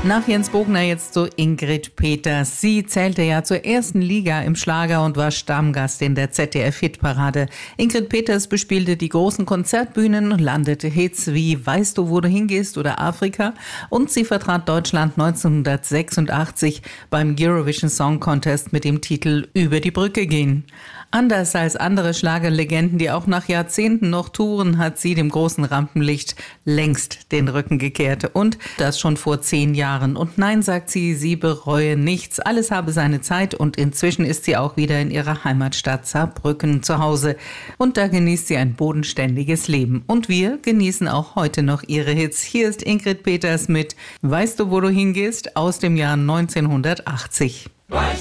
Nach Jens Bogner jetzt zu Ingrid Peters. Sie zählte ja zur ersten Liga im Schlager und war Stammgast in der ZDF-Hitparade. Ingrid Peters bespielte die großen Konzertbühnen, landete Hits wie Weißt du, wo du hingehst oder Afrika, und sie vertrat Deutschland 1986 beim Eurovision Song Contest mit dem Titel Über die Brücke gehen. Anders als andere Schlagerlegenden, die auch nach Jahrzehnten noch touren, hat sie dem großen Rampenlicht längst den Rücken gekehrt. Und das schon vor 10 Jahren. Und nein, sagt sie, sie bereue nichts. Alles habe seine Zeit und inzwischen ist sie auch wieder in ihrer Heimatstadt Saarbrücken zu Hause. Und da genießt sie ein bodenständiges Leben. Und wir genießen auch heute noch ihre Hits. Hier ist Ingrid Peters mit Weißt du, wo du hingehst aus dem Jahr 1980.